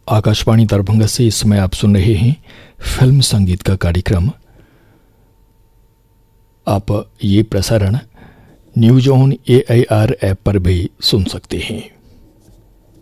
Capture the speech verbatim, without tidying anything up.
आकाशवाणी दरभंगा से इस समय आप सुन रहे हैं फिल्म संगीत का कार्यक्रम। आप ये प्रसारण news on A I R app पर भी सुन सकते हैं।